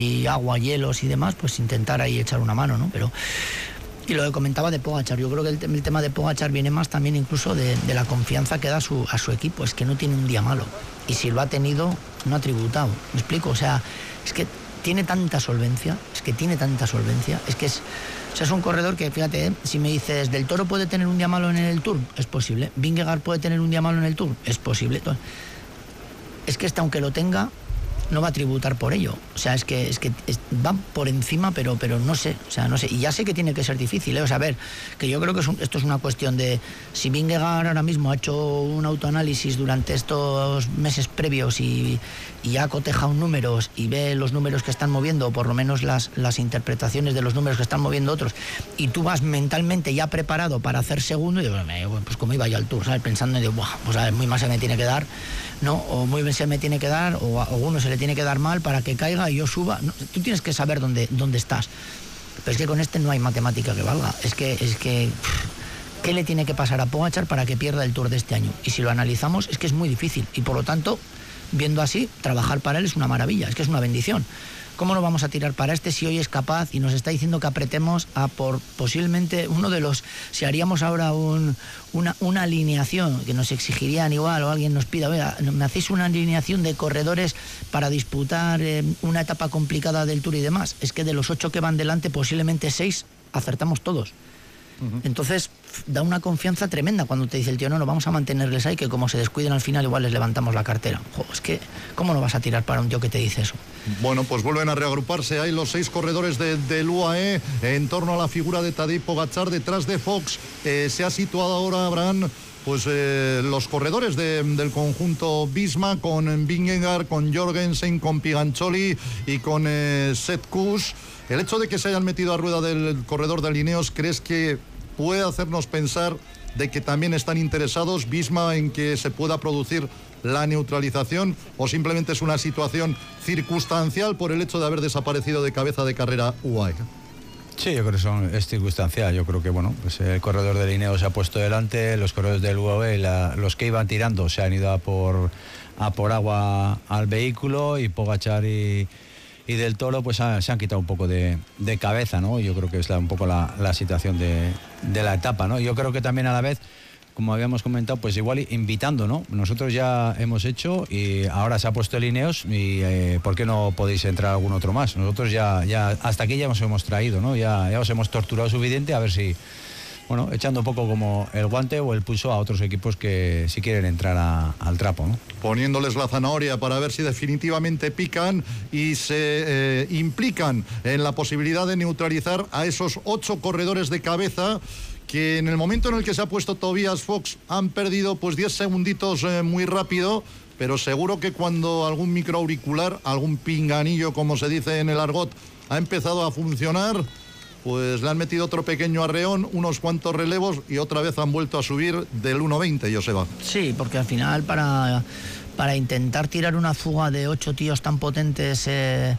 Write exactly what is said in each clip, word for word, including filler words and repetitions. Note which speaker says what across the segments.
Speaker 1: y agua, hielos y demás, pues intentar ahí echar una mano, ¿no? Pero... Y lo que comentaba de Pogačar, yo creo que el, el tema de Pogačar viene más también incluso de, de la confianza que da a su, a su equipo, es que no tiene un día malo, y si lo ha tenido, no ha tributado, ¿me explico? O sea, es que tiene tanta solvencia, es que tiene tanta solvencia, es que es, o sea, es un corredor que, fíjate, ¿eh? Si me dices, ¿Del Toro puede tener un día malo en el Tour? Es posible. ¿Vingegaard puede tener un día malo en el Tour? Es posible. Es que este, aunque lo tenga, no va a tributar por ello. O sea, es que, es que es, va por encima, pero, pero no sé. O sea, no sé. Y ya sé que tiene que ser difícil, ¿eh? O sea, a ver, que yo creo que es un, esto es una cuestión de si Vingegaard ahora mismo ha hecho un autoanálisis durante estos meses previos y, y ha cotejado números y ve los números que están moviendo, o por lo menos las, las interpretaciones de los números que están moviendo otros, y tú vas mentalmente ya preparado para hacer segundo, y digo, pues como iba yo al Tour, ¿sabes? Pensando en, buah, pues a ver, muy más se me tiene que dar, ¿no? O muy bien se me tiene que dar, o a uno se le tiene que dar mal para que caiga y yo suba. No, tú tienes que saber dónde, dónde estás. Pero es que con este no hay matemática que valga. Es que, es que, ¿qué le tiene que pasar a Pogačar para que pierda el Tour de este año? Y si lo analizamos, es que es muy difícil. Y por lo tanto, viendo así, trabajar para él es una maravilla, es que es una bendición. ¿Cómo no vamos a tirar para este si hoy es capaz y nos está diciendo que apretemos a por posiblemente uno de los, si haríamos ahora un, una, una alineación que nos exigirían igual, o alguien nos pida, oiga, me hacéis una alineación de corredores para disputar eh, una etapa complicada del Tour y demás? Es que de los ocho que van delante, posiblemente seis acertamos todos. Entonces da una confianza tremenda cuando te dice el tío, no, no, vamos a mantenerles ahí, que como se descuiden al final igual les levantamos la cartera. Jo, es que, ¿cómo no vas a tirar para un tío que te dice eso?
Speaker 2: Bueno, pues vuelven a reagruparse ahí los seis corredores de, del U A E en torno a la figura de Tadej Pogačar. Detrás de Fox eh, se ha situado ahora, Abraham, pues eh, los corredores de, del conjunto Visma, con Vingegaard, con Jorgensen, con Pigancholi y con eh, Sepp Kuss. El hecho de que se hayan metido a rueda del corredor de Ineos, ¿crees que puede hacernos pensar de que también están interesados Visma en que se pueda producir la neutralización, o simplemente es una situación circunstancial por el hecho de haber desaparecido de cabeza de carrera U A E?
Speaker 3: Sí, yo creo que son, es circunstancial. Yo creo que bueno, pues el corredor del Ineos se ha puesto delante, los corredores del U A E, la, los que iban tirando se han ido a por, a por agua al vehículo, y Pogačar y y Del Toro pues ha, se han quitado un poco de, de cabeza, ¿no? Yo creo que es la, un poco la, la situación de, de la etapa, ¿no? Yo creo que también a la vez, como habíamos comentado, pues igual invitando, ¿no? Nosotros ya hemos hecho y ahora se ha puesto el Ineos, y eh, ¿por qué no podéis entrar algún otro más? Nosotros ya, ya hasta aquí ya nos hemos traído, ¿no? Ya, ya os hemos torturado suficiente, a ver si, bueno, echando un poco como el guante o el pulso a otros equipos que si quieren entrar a, al trapo, ¿no?
Speaker 2: Poniéndoles la zanahoria para ver si definitivamente pican y se eh, implican en la posibilidad de neutralizar a esos ocho corredores de cabeza, que en el momento en el que se ha puesto Tobias Fox han perdido pues diez segunditos eh, muy rápido, pero seguro que cuando algún microauricular, algún pinganillo, como se dice en el argot, ha empezado a funcionar, pues le han metido otro pequeño arreón, unos cuantos relevos, y otra vez han vuelto a subir del uno veinte, Joseba.
Speaker 1: Sí, porque al final para, para intentar tirar una fuga de ocho tíos tan potentes, eh,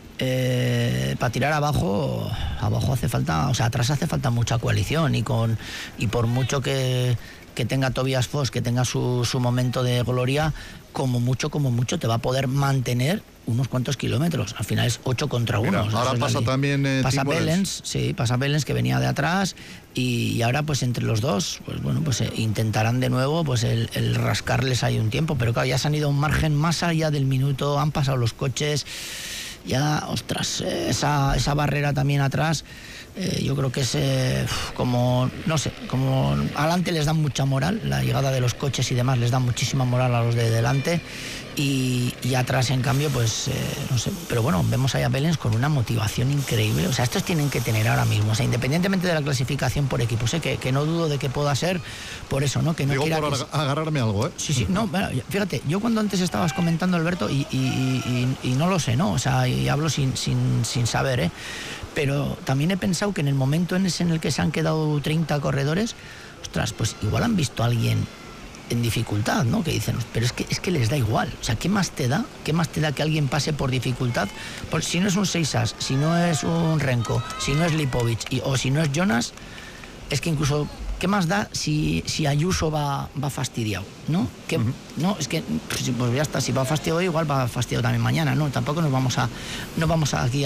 Speaker 1: eh, para tirar abajo, abajo hace falta, o sea, atrás hace falta mucha coalición, y con y por mucho que, que tenga Tobias Fox, que tenga su, su momento de gloria, como mucho, como mucho te va a poder mantener unos cuantos kilómetros. Al final es ocho contra uno.
Speaker 2: Mira,
Speaker 1: o sea,
Speaker 2: ahora pasa
Speaker 1: la
Speaker 2: también eh,
Speaker 1: pasa Pelens, sí, pasa Pelens, que venía de atrás, y, y ahora pues entre los dos, pues bueno, pues eh, intentarán de nuevo pues el, el rascarles ahí un tiempo, pero claro, ya se han ido a un margen más allá del minuto, han pasado los coches, ya, ostras, esa, esa barrera también atrás, eh, yo creo que es eh, como, no sé, como adelante les dan mucha moral, la llegada de los coches y demás les da muchísima moral a los de delante, y, y atrás en cambio pues eh, no sé, pero bueno, vemos ahí a Pelens con una motivación increíble. O sea, estos tienen que tener ahora mismo, o sea, independientemente de la clasificación por equipos, ¿eh? que, que no dudo de que pueda ser por eso, ¿no? Que no
Speaker 2: Digo,
Speaker 1: quiera
Speaker 2: por
Speaker 1: que...
Speaker 2: agarrarme algo, ¿eh?
Speaker 1: Sí, sí, no, bueno, fíjate, yo cuando antes estabas comentando, Alberto, y, y, y, y no lo sé, ¿no? O sea, y hablo sin, sin, sin saber, ¿eh? Pero también he pensado que en el momento en ese en el que se han quedado treinta corredores, ostras, pues igual han visto a alguien en dificultad, ¿no? Que dicen, pero es que es que les da igual. O sea, ¿qué más te da? ¿Qué más te da que alguien pase por dificultad? Por, si no es un Seisas, si no es un Renko, si no es Lipovic, y, o si no es Jonas, es que incluso ¿qué más da si, si Ayuso va, va fastidiado? ¿No? Que, uh-huh. No, es que, pues ya está, si va fastidiado igual va fastidiado también mañana, ¿no? Tampoco nos vamos a, no vamos a aquí